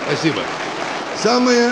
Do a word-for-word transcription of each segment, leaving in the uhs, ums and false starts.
Спасибо. Самое...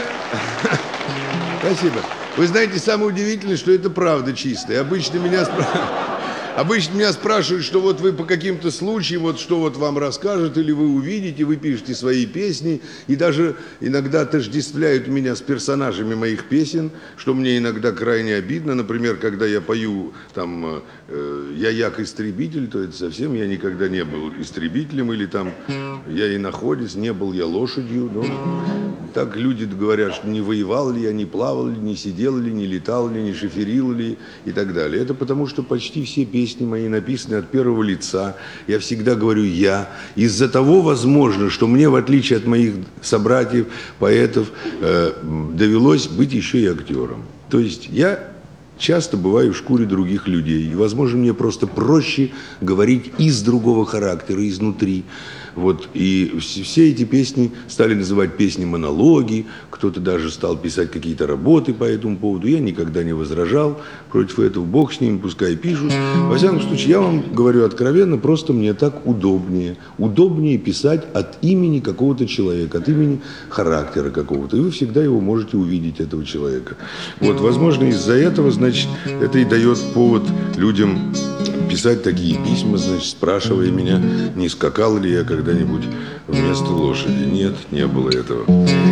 Спасибо. Вы знаете, самое удивительное, что это правда чистая. Обычно меня спрашивают... Обычно меня спрашивают, что вот вы по каким-то случаям, вот что вот вам расскажут, или вы увидите, вы пишете свои песни, и даже иногда отождествляют меня с персонажами моих песен, что мне иногда крайне обидно. Например, когда я пою там э, «Я як-истребитель», то это совсем я никогда не был истребителем, или там «Я иноходец», не был я лошадью. Но так люди говорят, что не воевал ли я, не плавал ли, не сидел ли, не летал ли, не шоферил ли и так далее. Это потому, что почти все песни Песни мои написаны от первого лица. Я всегда говорю «я». Из-за того, возможно, что мне, в отличие от моих собратьев, поэтов, э, довелось быть еще и актером. То есть я часто бываю в шкуре других людей. И, возможно, мне просто проще говорить из другого характера, изнутри. Вот. И все эти песни стали называть песни-монологи, кто-то даже стал писать какие-то работы по этому поводу. Я никогда не возражал против этого. Бог с ними, пускай пишут. Во всяком случае, я вам говорю откровенно, просто мне так удобнее. Удобнее писать от имени какого-то человека, от имени характера какого-то. И вы всегда его можете увидеть, этого человека. Вот, возможно, из-за этого, значит, это и дает повод людям писать такие письма, значит, спрашивая меня, не скакал ли я когда-нибудь вместо лошади. Нет, не было этого.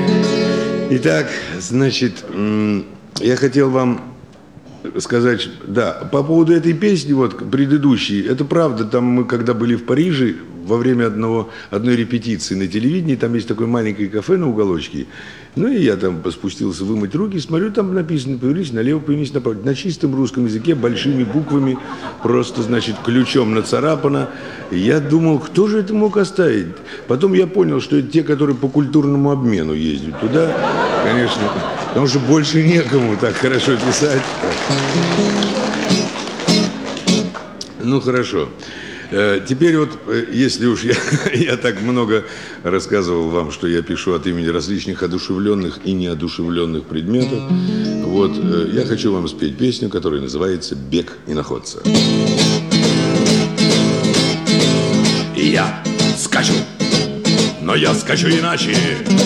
Итак, значит, я хотел вам сказать, да, по поводу этой песни, вот, предыдущей, это правда, там мы, когда были в Париже, во время одного, одной репетиции на телевидении, там есть такое маленькое кафе на уголочке, ну и я там спустился вымыть руки, смотрю, там написано, повернись налево, повернись направо, на чистом русском языке, большими буквами, просто, значит, ключом нацарапано. Я думал, кто же это мог оставить? Потом я понял, что это те, которые по культурному обмену ездят туда, конечно, потому что больше некому так хорошо писать. Ну, хорошо. Теперь вот, если уж я, я так много рассказывал вам, что я пишу от имени различных одушевленных и неодушевленных предметов, вот, я хочу вам спеть песню, которая называется «Бег иноходца». Я скачу, но я скачу иначе.